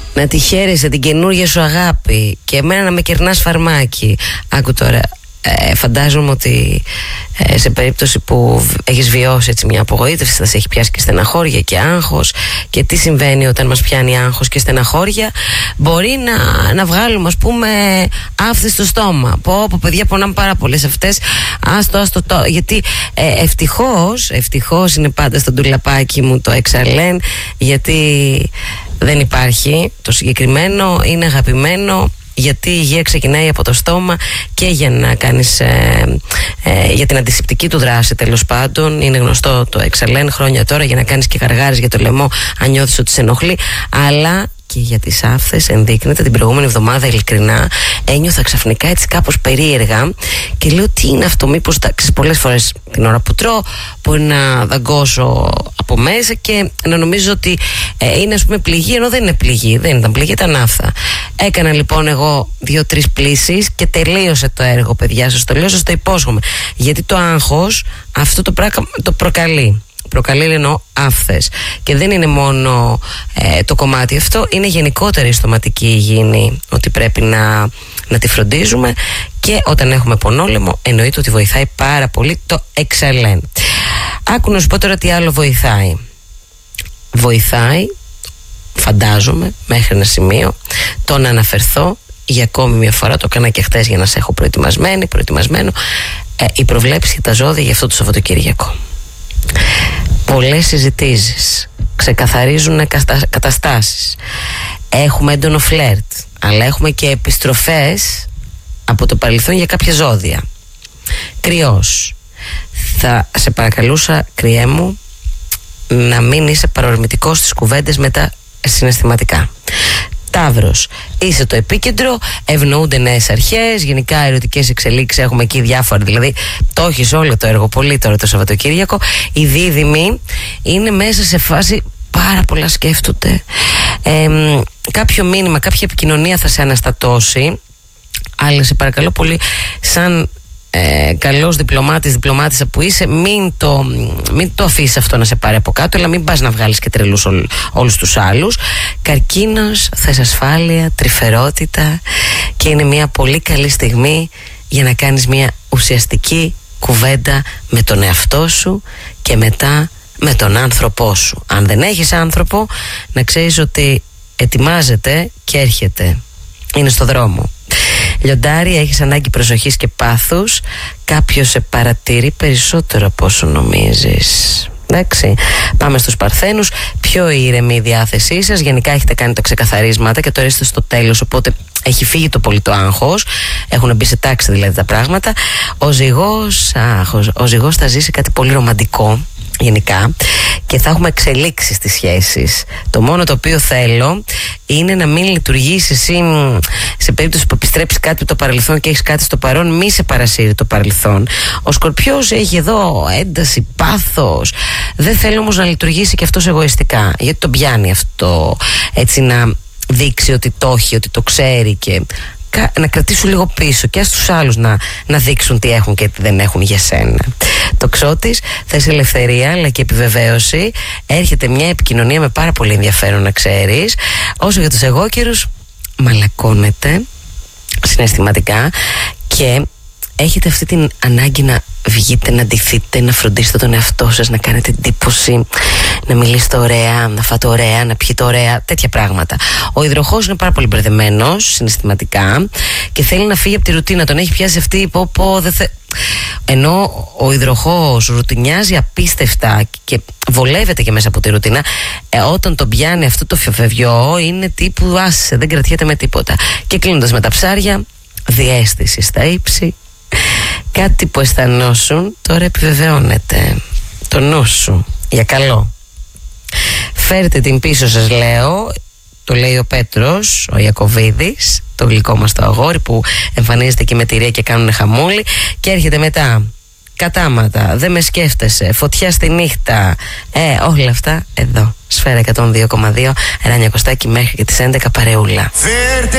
να τη χαίρεσαι την καινούργια σου αγάπη και εμένα να με κερνάς φαρμάκι. Άκου τώρα, φαντάζομαι ότι σε περίπτωση που έχεις βιώσει έτσι μια απογοήτευση, θα σε έχει πιάσει και στεναχώρια και άγχος. Και τι συμβαίνει όταν μας πιάνει άγχος και στεναχώρια? Μπορεί να βγάλουμε, ας πούμε, άφθη στο στόμα. Πω παιδιά, πονάμε πάρα πολλές αυτές. Άστο γιατί ευτυχώς είναι πάντα στο ντουλαπάκι μου το εξαλέν, γιατί δεν υπάρχει το συγκεκριμένο, είναι αγαπημένο. Γιατί η υγεία ξεκινάει από το στόμα και για να κάνεις για την αντισηπτική του δράση, τέλος πάντων. Είναι γνωστό το εξαλέν χρόνια τώρα, για να κάνεις και γαργάρεις για το λαιμό αν νιώθεις ότι σε ενοχλεί. Αλλά και για τις άφθες ενδείκνεται. Την προηγούμενη εβδομάδα, ειλικρινά, ένιωθα ξαφνικά έτσι κάπως περίεργα και λέω τι είναι αυτό, μήπως πολλές φορές την ώρα που τρώω μπορεί να δαγκώσω από μέσα και να νομίζω ότι είναι, ας πούμε, πληγή, ενώ δεν είναι πληγή, δεν ήταν πληγή, ήταν άφθα. Έκανα λοιπόν εγώ 2-3 πλύσεις και τελείωσε το έργο, παιδιά, σας το λέω, σας το υπόσχομαι, γιατί το άγχος αυτό το πράγμα το προκαλεί. Προκαλεί, εννοώ, άφθες. Και δεν είναι μόνο το κομμάτι αυτό, είναι γενικότερα η στοματική υγιεινή, ότι πρέπει να τη φροντίζουμε. Και όταν έχουμε πονόλαιμο, εννοείται ότι βοηθάει πάρα πολύ το εξαλέν. Άκου να σου πω τώρα τι άλλο βοηθάει. Βοηθάει, φαντάζομαι, μέχρι ένα σημείο, το να αναφερθώ για ακόμη μια φορά, το έκανα και χτες για να σε έχω προετοιμασμένο, η προβλέψη για τα ζώδια για αυτό το Σαββατοκύριακο. Πολλές συζητήσεις, ξεκαθαρίζουν καταστάσεις, έχουμε έντονο φλερτ, αλλά έχουμε και επιστροφές από το παρελθόν για κάποια ζώδια. Κρυός, θα σε παρακαλούσα, κρυέ μου, να μην είσαι παρορμητικός στις κουβέντες με τα συναισθηματικά. Ταύρος, είσαι το επίκεντρο, ευνοούνται νέες αρχές, γενικά ερωτικές εξελίξεις, έχουμε εκεί διάφορα, δηλαδή το έχεις όλο το έργο πολύ τώρα το Σαββατοκύριακο. Οι δίδυμοι είναι μέσα σε φάση πάρα πολλά σκέφτονται, κάποιο μήνυμα, κάποια επικοινωνία θα σε αναστατώσει, αλλά σε παρακαλώ πολύ, σαν καλός διπλωμάτησα που είσαι, μην το αφήσεις αυτό να σε πάρει από κάτω, αλλά μην πας να βγάλεις και τρελούς όλους τους άλλους. Καρκίνος, θες ασφάλεια, τρυφερότητα, και είναι μια πολύ καλή στιγμή για να κάνεις μια ουσιαστική κουβέντα με τον εαυτό σου και μετά με τον άνθρωπό σου. Αν δεν έχεις άνθρωπο, να ξέρεις ότι ετοιμάζεται και έρχεται, είναι στο δρόμο. Λιοντάρι, έχεις ανάγκη προσοχής και πάθους. Κάποιος σε παρατηρεί περισσότερο από όσο νομίζεις. Εντάξει, πάμε στους Παρθένους. Πιο ήρεμη η διάθεσή σας. Γενικά έχετε κάνει τα ξεκαθαρίσματα και τώρα είστε στο τέλος, οπότε έχει φύγει το πολύ το άγχος. Έχουν μπει σε τάξη δηλαδή τα πράγματα. Ο Ζυγός θα ζήσει κάτι πολύ ρομαντικό γενικά και θα έχουμε εξελίξεις στις σχέσεις. Το μόνο το οποίο θέλω είναι να μην λειτουργήσει εσύ σε περίπτωση που επιστρέψει κάτι από το παρελθόν και έχεις κάτι στο παρόν, μη σε παρασύρει το παρελθόν. Ο Σκορπιός έχει εδώ ένταση, πάθος. Δεν θέλω όμως να λειτουργήσει και αυτός εγωιστικά, γιατί τον πιάνει αυτό έτσι να δείξει ότι το έχει, ότι το ξέρει, και να κρατήσουν λίγο πίσω και στους άλλους να δείξουν τι έχουν και τι δεν έχουν για σένα. Τοξότης, θες ελευθερία αλλά και επιβεβαίωση. Έρχεται μια επικοινωνία με πάρα πολύ ενδιαφέρον, να ξέρεις. Όσο για τους εγώκερους, μαλακώνετε συναισθηματικά και έχετε αυτή την ανάγκη να βγείτε, να ντυθείτε, να φροντίσετε τον εαυτό σας, να κάνετε εντύπωση, να μιλήσετε ωραία, να φάτε ωραία, να πιείτε ωραία, τέτοια πράγματα. Ο Υδροχόος είναι πάρα πολύ μπερδεμένος συναισθηματικά και θέλει να φύγει από τη ρουτίνα. Τον έχει πιάσει αυτή ενώ ο Υδροχόος ρουτινιάζει απίστευτα και βολεύεται και μέσα από τη ρουτίνα, όταν τον πιάνει αυτό το φιωφεβιό είναι τύπου άσε, δεν κρατιέται με τίποτα. Και κλείνοντας με τα ψάρια, διαίσθηση στα ύψη. Κάτι που αισθανόσουν τώρα επιβεβαιώνεται. Το νου σου για καλό. Φέρτε την πίσω σας, λέω. Το λέει ο Πέτρος, ο Ιακωβίδης, το γλυκό μας το αγόρι που εμφανίζεται εκεί με τυρία και κάνουν χαμούλη. Και έρχεται μετά κατάματα, δεν με σκέφτεσαι, φωτιά στη νύχτα, όλα αυτά εδώ. Σφαίρα 102,2, Ράνια Κωστάκη, μέχρι και τις 11 παρεούλα.